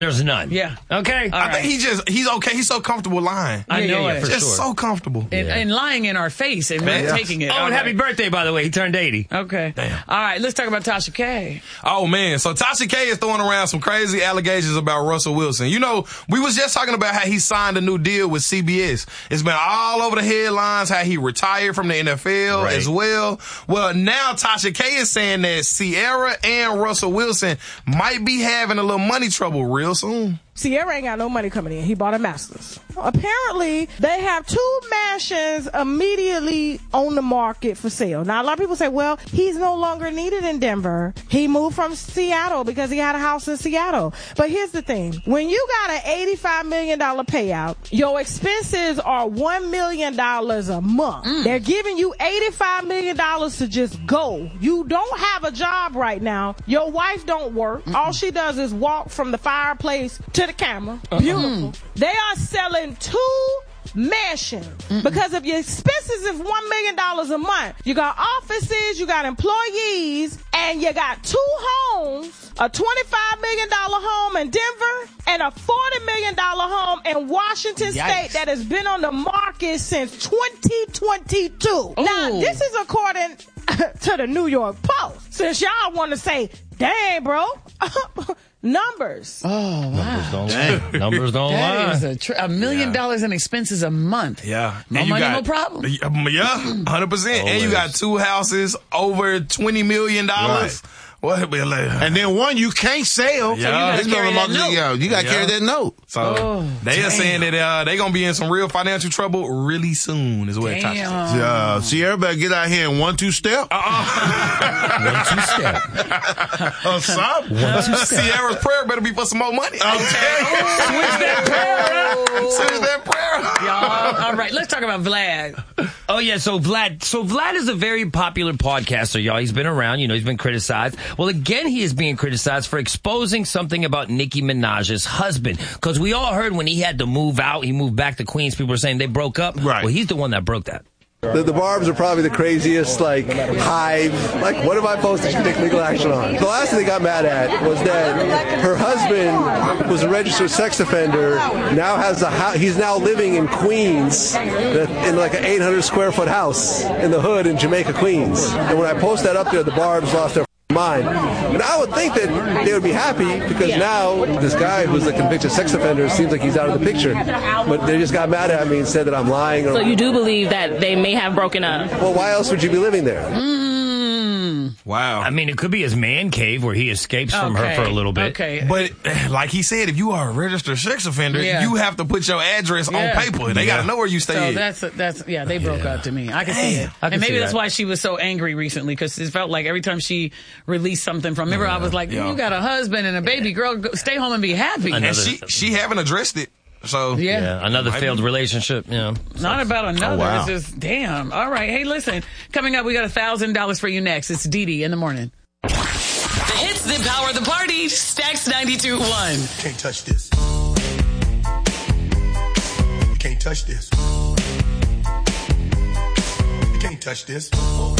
There's none. Yeah. Okay. I think he's okay. He's so comfortable lying. I know it. Just so comfortable. And lying in our face and not taking it. Oh, and happy birthday, by the way. He turned 80. Okay. Damn. All right, let's talk about Tasha K. Oh, man. So Tasha K is throwing around some crazy allegations about Russell Wilson. You know, we was just talking about how he signed a new deal with CBS. It's been all over the headlines how he retired from the NFL as well. Well, now Tasha K is saying that Ciara and Russell Wilson might be having a little money trouble real soon. Ciara ain't got no money coming in. He bought a Masters. Apparently, they have 2 mansions immediately on the market for sale. Now, a lot of people say, well, he's no longer needed in Denver. He moved from Seattle because he had a house in Seattle. But here's the thing. When you got an $85 million payout, your expenses are $1 million a month. They're giving you $85 million to just go. You don't have a job right now. Your wife don't work. All she does is walk from the fireplace to the camera. Beautiful. They are selling 2 mansions because of your expenses of $1 million a month. You got offices, you got employees, and you got 2 homes, a $25 million home in Denver and a $40 million home in Washington State that has been on the market since 2022. Ooh. Now, this is according to the New York Post. Since y'all want to say, dang, bro. Numbers. Oh, wow. Numbers don't lie. That is $1 million in expenses a month. Yeah. No money, no problem. Yeah, 100%. And you got 2 houses over $20 million. Right. And then one you can't sell. Yeah. You got to carry that note. So they are saying that they're going to be in some real financial trouble really soon is what Tasha said. Ciara better get out here in 1-2 step. 1-2 step. Or something. 1-2 step. Ciara's prayer better be for some more money. Okay. Switch that prayer. Switch that prayer. Y'all. All right, let's talk about Vlad. Oh, yeah, so Vlad is a very popular podcaster, y'all. He's been around, he's been criticized. Well, again, he is being criticized for exposing something about Nicki Minaj's husband. Because we all heard when he had to move out, he moved back to Queens, people were saying they broke up. Right. Well, he's the one that broke that. The Barbs are probably the craziest, hive. What am I supposed to take legal action on? The last thing they got mad at was that her husband was a registered sex offender, now has a house. He's now living in Queens in an 800 square foot house in the hood in Jamaica, Queens. And when I post that up there, the Barbs lost their mind. And I would think that they would be happy because now this guy who's a convicted sex offender seems like he's out of the picture. But they just got mad at me and said that I'm lying. So you do believe that they may have broken up? Well, why else would you be living there? Wow. I mean, it could be his man cave where he escapes from her for a little bit. Okay. But like he said, if you are a registered sex offender, you have to put your address on paper. They got to know where you stay. So they broke up to me. I can see it. And maybe that's why she was so angry recently, because it felt like every time she released something from her, I was like, you got a husband and a baby girl, stay home and be happy. And she haven't addressed it. So another failed relationship. Not about another. Oh, wow. It's just damn. All right. Hey, listen. Coming up, we got $1,000 for you next. It's Dee Dee in the morning. The hits that power the party. Stacks 92.1. Can't touch this. You can't touch this. You can't touch this.